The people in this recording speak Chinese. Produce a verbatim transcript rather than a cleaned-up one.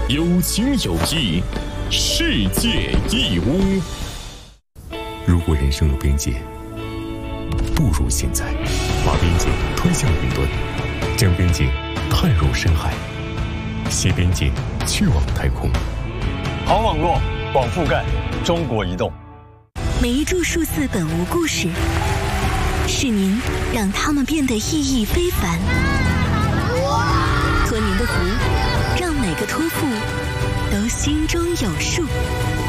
有情有义，世界义乌。 如果人生有边界，不如现在，把边界推向云端，将边界探入深海，携边界去往太空。 好网络，广覆盖，中国移动。 每一注数字本无故事，是您让它们变得意义非凡。托您的福，让每个托付都心中有数。